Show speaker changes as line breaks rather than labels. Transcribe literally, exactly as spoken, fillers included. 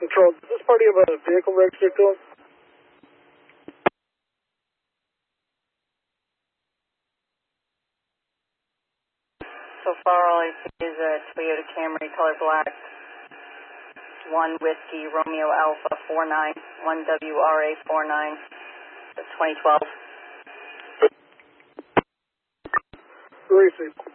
Control, does this party have a vehicle registered to them?
So far, all I see is a Toyota Camry, color black, one Whiskey, Romeo Alpha four nine, one W R A four nine, twenty twelve.
Received.